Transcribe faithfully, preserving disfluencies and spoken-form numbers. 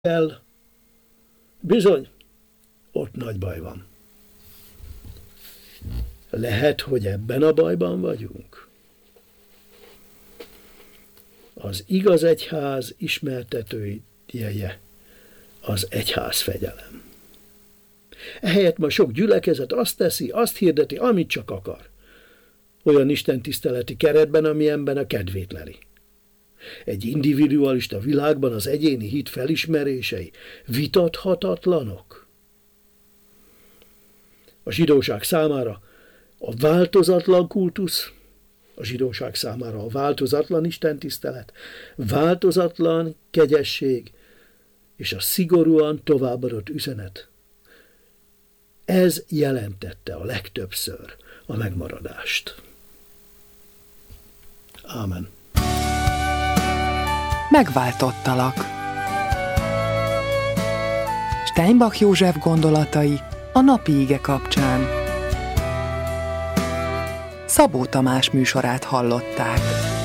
el, bizony, ott nagy baj van. Lehet, hogy ebben a bajban vagyunk. Az igaz egyház ismertetőjeje az egyházfegyelem. Ehelyett ma sok gyülekezet azt teszi, azt hirdeti, amit csak akar. Olyan istentiszteleti keretben, amilyenben a kedvét leli. Egy individualista világban az egyéni hit felismerései vitathatatlanok. A zsidóság számára a változatlan kultusz, a zsidóság számára a változatlan istentisztelet, változatlan kegyesség és a szigorúan továbbadott üzenet. Ez jelentette a legtöbbször a megmaradást. Ámen. Megváltottalak. Steinbach József gondolatai a napi ige kapcsán. Szabó Tamás műsorát hallották.